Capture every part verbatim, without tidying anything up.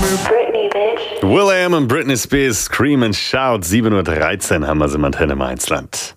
Britney, bitch. Will.i.am und Britney Spears, Scream and Shout. sieben Uhr dreizehn haben wir sie im Antenne Mainzland.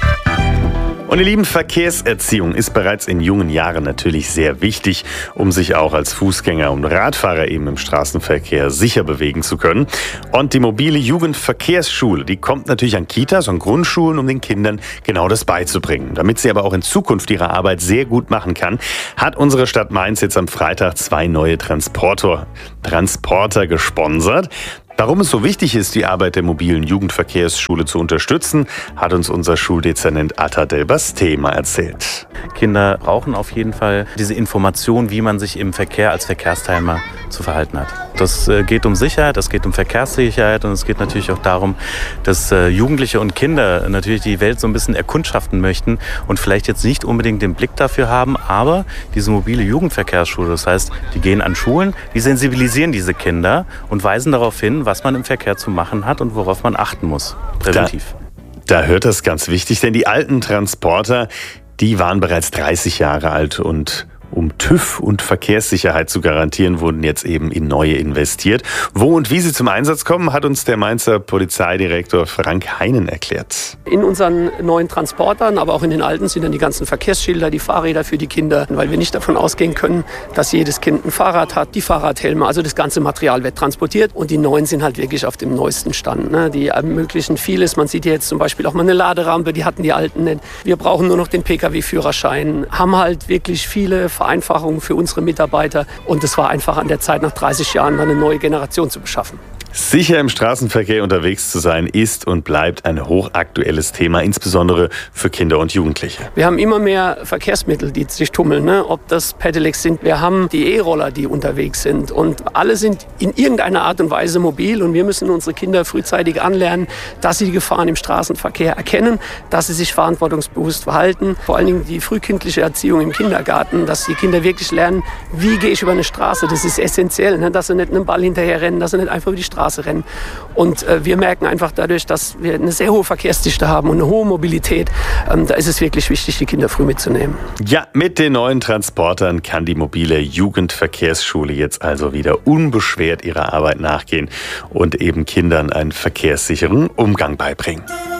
Und ihr Lieben, Verkehrserziehung ist bereits in jungen Jahren natürlich sehr wichtig, um sich auch als Fußgänger und Radfahrer eben im Straßenverkehr sicher bewegen zu können. Und die mobile Jugendverkehrsschule, die kommt natürlich an Kitas und Grundschulen, um den Kindern genau das beizubringen. Damit sie aber auch in Zukunft ihre Arbeit sehr gut machen kann, hat unsere Stadt Mainz jetzt am Freitag zwei neue Transporter, Transporter gesponsert. Warum es so wichtig ist, die Arbeit der mobilen Jugendverkehrsschule zu unterstützen, hat uns unser Schuldezernent Atta Del-Basté mal erzählt. Kinder brauchen auf jeden Fall diese Information, wie man sich im Verkehr als Verkehrsteilnehmer zu verhalten hat. Das äh, geht um Sicherheit, es geht um Verkehrssicherheit und es geht natürlich auch darum, dass äh, Jugendliche und Kinder natürlich die Welt so ein bisschen erkundschaften möchten und vielleicht jetzt nicht unbedingt den Blick dafür haben, aber diese mobile Jugendverkehrsschule, das heißt, die gehen an Schulen, die sensibilisieren diese Kinder und weisen darauf hin, was man im Verkehr zu machen hat und worauf man achten muss, präventiv. Da, da hört das ganz wichtig, denn die alten Transporter, die waren bereits dreißig Jahre alt und um TÜV und Verkehrssicherheit zu garantieren, wurden jetzt eben in neue investiert. Wo und wie sie zum Einsatz kommen, hat uns der Mainzer Polizeidirektor Frank Heinen erklärt. In unseren neuen Transportern, aber auch in den alten sind dann die ganzen Verkehrsschilder, die Fahrräder für die Kinder, weil wir nicht davon ausgehen können, dass jedes Kind ein Fahrrad hat, die Fahrradhelme, also das ganze Material wird transportiert und die neuen sind halt wirklich auf dem neuesten Stand. Ne? Die ermöglichen vieles. Man sieht hier jetzt zum Beispiel auch mal eine Laderampe, die hatten die alten nicht. Wir brauchen nur noch den P K W-Führerschein, haben halt wirklich viele Vereinfachungen für unsere Mitarbeiter und es war einfach an der Zeit, nach dreißig Jahren eine neue Generation zu beschaffen. Sicher im Straßenverkehr unterwegs zu sein, ist und bleibt ein hochaktuelles Thema, insbesondere für Kinder und Jugendliche. Wir haben immer mehr Verkehrsmittel, die sich tummeln, ne? Ob das Pedelecs sind, wir haben die E-Roller, die unterwegs sind und alle sind in irgendeiner Art und Weise mobil und wir müssen unsere Kinder frühzeitig anlernen, dass sie die Gefahren im Straßenverkehr erkennen, dass sie sich verantwortungsbewusst verhalten. Vor allen Dingen die frühkindliche Erziehung im Kindergarten, dass die Kinder wirklich lernen, wie gehe ich über eine Straße, das ist essentiell, ne? Dass sie nicht einen Ball hinterher rennen, dass sie nicht einfach über die Straße rennen. Und äh, wir merken einfach dadurch, dass wir eine sehr hohe Verkehrsdichte haben und eine hohe Mobilität, ähm, da ist es wirklich wichtig, die Kinder früh mitzunehmen. Ja, mit den neuen Transportern kann die mobile Jugendverkehrsschule jetzt also wieder unbeschwert ihrer Arbeit nachgehen und eben Kindern einen verkehrssicheren Umgang beibringen.